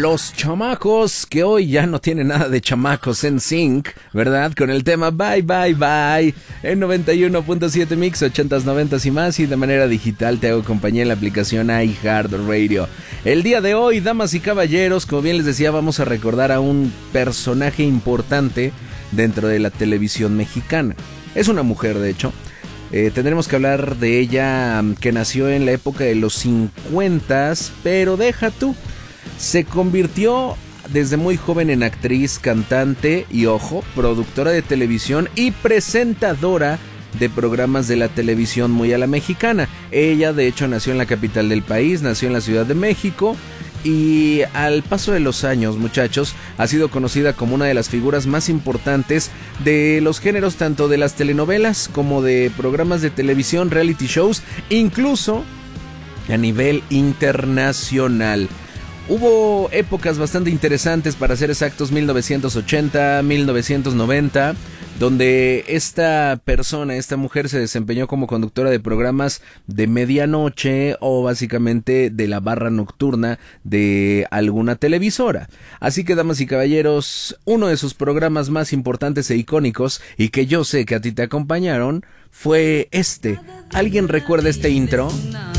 Los chamacos, que hoy ya no tienen nada de chamacos en sync, ¿verdad? Con el tema Bye Bye Bye en 91.7 Mix, 80s, 90s y más, y de manera digital te hago compañía en la aplicación iHeartRadio. El día de hoy, damas y caballeros, como bien les decía, vamos a recordar a un personaje importante dentro de la televisión mexicana. Es una mujer, de hecho. Tendremos que hablar de ella, que nació en la época de los 50s, pero deja tú. Se convirtió desde muy joven en actriz, cantante y, ojo, productora de televisión y presentadora de programas de la televisión muy a la mexicana. Ella, de hecho, nació en la capital del país, nació en la Ciudad de México, y al paso de los años, muchachos, ha sido conocida como una de las figuras más importantes de los géneros tanto de las telenovelas como de programas de televisión, reality shows, incluso a nivel internacional. Hubo épocas bastante interesantes, para ser exactos, 1980, 1990, donde esta persona, esta mujer, se desempeñó como conductora de programas de medianoche o básicamente de la barra nocturna de alguna televisora. Así que, damas y caballeros, uno de sus programas más importantes e icónicos, y que yo sé que a ti te acompañaron, fue este. ¿Alguien recuerda este intro?